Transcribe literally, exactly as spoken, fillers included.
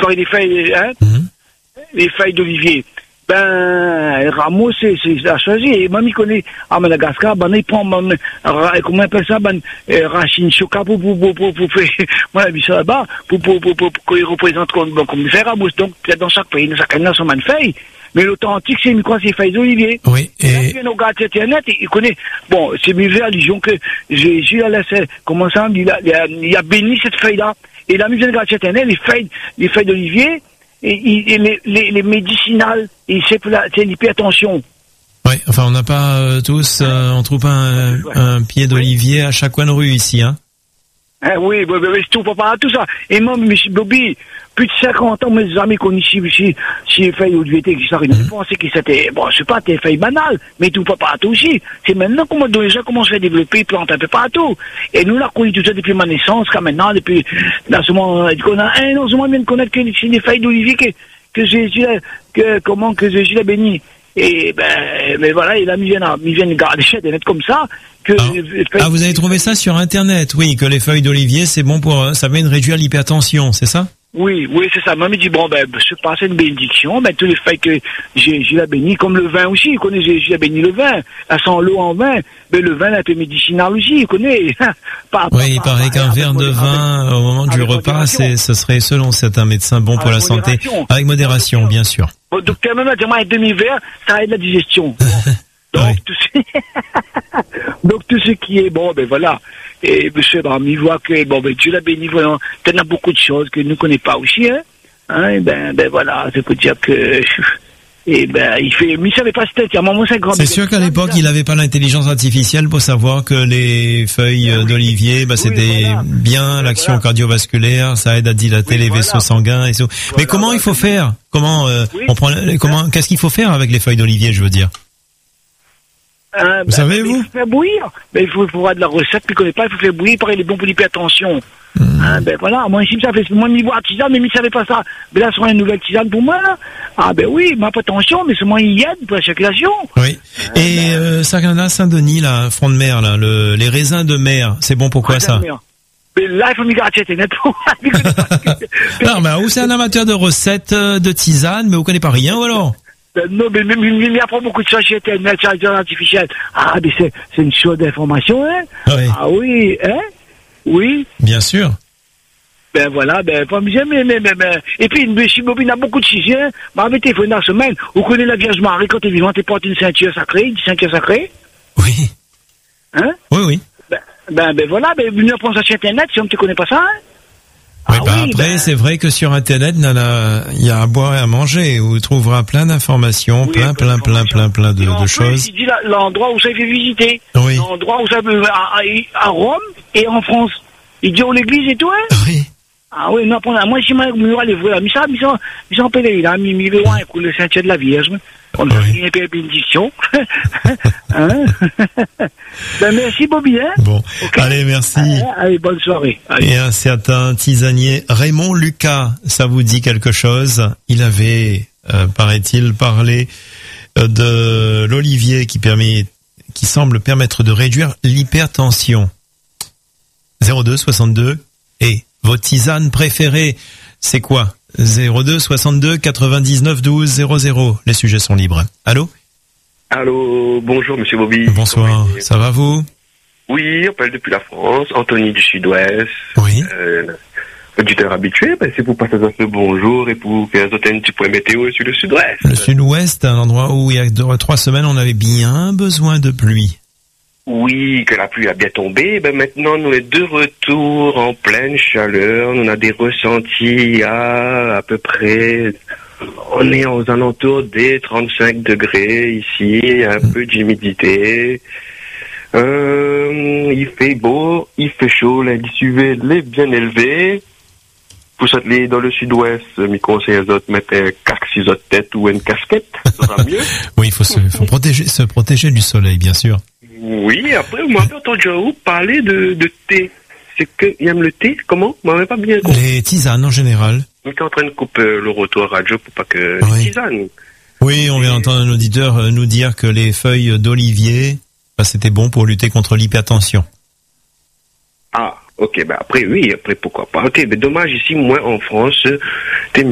parler des feuilles, hein, mmh. les feuilles d'olivier. Ben, Rameau, c'est, c'est à choisir. Et même, il connaît, à Madagascar, ben, il prend, ben, comment on appelle ça, ben, euh, racine choca pour, pour, pour, pour, pour, pour, moi, j'ai vu ça là-bas, pour, pour, pour, pour, pour, qu'il représente comme, bon, comme faire Rameau. Donc, dans chaque pays, dans chaque nation, man, feuille. Mais l'authentique, c'est, quoi, c'est feuilles d'olivier. Oui, et. Là, il vient au gars de Internet, il connaît, bon, c'est mes religions que Jésus a laissé, comment ça, il a, il a, il a béni cette feuille-là. Et là, il vient au gars de Internet, les feuilles, les feuilles d'olivier, et, et les, les, les médicinales, et c'est pour la, c'est l'hypertension. Oui, enfin, on n'a pas euh, tous, euh, on trouve pas un, un pied d'olivier à chaque coin de rue ici, hein. Hein, oui, oui, oui, je trouve pas tout ça. Et moi, M. Bobby, plus de cinquante ans, mes amis qu'on ici, ici, si les feuilles d'olivier existent, ils pensaient que c'était, bon, c'est pas des feuilles banales, mais tout pas partout aussi. C'est maintenant qu'on les gens commencent à développer, ils plantent un peu partout. Et nous, là, qu'on tout ça depuis ma naissance, quand maintenant, depuis, dans ce moment, qu'on a un an, ce moment, bien de connaître que c'est des feuilles d'olivier que, que Jésus, que, comment, que Jésus l'a béni. Et ben, mais voilà, et là, ils viennent, ils viennent garder des lettres comme ça. Que ah. ah, vous avez trouvé ça sur Internet, oui, que les feuilles d'olivier, c'est bon pour, ça va de réduire l'hypertension, c'est ça? Oui, oui, c'est ça. Maman dit, bon, ben, c'est passé une bénédiction, ben, tous les feuilles que j'ai, j'ai la béni, comme le vin aussi, il connaît, j'ai, j'ai béni le vin. Elle sent l'eau en vin, mais le vin, est un peu médicinal aussi, il connaît. pas, oui, il paraît qu'un verre de vin, au moment du repas, c'est, ce serait, selon certains médecins, bon pour la santé. Avec modération, bien sûr. Bon, docteur, même, dit, moi, un demi-verre, ça aide la digestion. Donc, oui. tout ce... Donc, tout ce qui est bon, ben voilà. Et monsieur Bram, il voit que, bon, ben, Dieu l'a béni, voilà. Il y a beaucoup de choses que nous ne connaissons pas aussi, hein. Hein, et ben, ben voilà, ça peut dire que, et ben, il fait, mais il savait pas c'était, maman, c'est grand. C'est sûr qu'à l'époque, il n'avait pas l'intelligence artificielle pour savoir que les feuilles ah, oui. d'olivier, bah, c'était oui, voilà. bien l'action voilà. cardiovasculaire, ça aide à dilater oui, les voilà. vaisseaux sanguins et tout. Voilà, mais comment voilà. il faut faire? Comment, euh, oui. on prend, comment, qu'est-ce qu'il faut faire avec les feuilles d'olivier, je veux dire? Euh, vous ben, savez, vous? Il faut faire bouillir. Ben, il faut, il faut avoir de la recette, puis qu'on connaît pas, il faut faire bouillir, pareil, il est bon pour l'hypertension. Mmh. Hein, ben, voilà. Moi, ici, ça fait, moi, niveau artisan, mais il ne savait pas ça. Mais là, c'est une nouvelle tisane pour moi, là. Ah, ben oui, ma hypertension, mais c'est moi, il y aide pour la circulation. Oui. Euh, Et, ben, euh, Sargana, Saint-Denis, là, front de mer, là, le, les raisins de mer, c'est bon pour quoi, ça? Mais là, il faut m'y garder, c'est net. Non, mais où c'est un amateur de recettes, de tisane, mais vous connaissez pas rien, ou alors? Non, mais même, il y a pas beaucoup de choses sur Internet, sur l'intelligence artificielle. Ah, mais c'est, c'est une chose d'information, hein? Oui. Ah oui, hein? Oui. Bien sûr. Ben voilà, ben, pas bien, mais, mais, mais, mais, et puis, si Bobine a beaucoup de sujets, hein, m'a avait téléphone dans la semaine, vous connaissez la Vierge Marie quand elle est vivante, elle porte une ceinture sacrée, une ceinture sacrée? Oui. Hein? Oui, oui. Ben, ben, ben voilà, ben, venez apprendre ça sur Internet, si on ne te connaît pas ça, hein? Oui, ah bah oui, après, ben... c'est vrai que sur Internet, il y a à boire et à manger. Vous trouverez plein d'informations, oui, plein, plein, plein, plein, plein de, de choses. Il dit là, l'endroit où ça fait visiter. Oui. L'endroit où ça peut, à, à Rome et en France. Il dit, oh, l'église et tout, hein? Oui. Ah oui, non, moi, si moi, je vais aller voir, mais ça, mais ça, mais ça, mais ça, mais il va voir le Saint-Dieu de la Vierge. On a une bénédiction. Hein? Ben, merci, Bobby, hein? Bon. Okay. Allez, merci. Allez, allez, bonne soirée. Allez. Et un certain tisanier, Raymond Lucas, ça vous dit quelque chose? Il avait, euh, paraît-il, parlé euh, de l'olivier qui permet, qui semble permettre de réduire l'hypertension. zéro deux soixante-deux et vos tisanes préférées, c'est quoi? zéro deux soixante-deux quatre-vingt-dix-neuf douze zéro zéro. Les sujets sont libres. Allô? Allô, bonjour Monsieur Bobby. Bonsoir, ça va vous? Oui, on appelle depuis la France, Anthony du Sud-Ouest. Oui. Euh, auditeur habitué, ben, c'est pour passer un peu bonjour et pour faire un petit point météo sur le Sud-Ouest. Le Sud-Ouest, un endroit où il y a deux, trois semaines on avait bien besoin de pluie. Oui, que la pluie a bien tombé. Ben maintenant, nous sommes de retour en pleine chaleur. On a des ressentis à à peu près... On est aux alentours des trente-cinq degrés ici, un mmh. peu d'humidité. Euh, il fait beau, il fait chaud, l'indice U V est bien élevé. Pour s'atteler dans le Sud-Ouest, mes conseils aux autres mettre un casque sur votre tête ou une casquette, ça sera mieux. Oui, il faut se, faut protéger, se protéger du soleil, bien sûr. Oui, après, vous m'avez entendu parler de, de thé. C'est que, il aime le thé, comment? Vous m'avez pas bien compris. Les tisanes, en général. On est en train de couper le retour radio pour pas que oui. les tisanes. Oui, on vient d'entendre un auditeur nous dire que les feuilles d'olivier, bah, c'était bon pour lutter contre l'hypertension. Ah, ok, bah après, oui, après, pourquoi pas. Ok, mais dommage, ici, moi, en France, t'es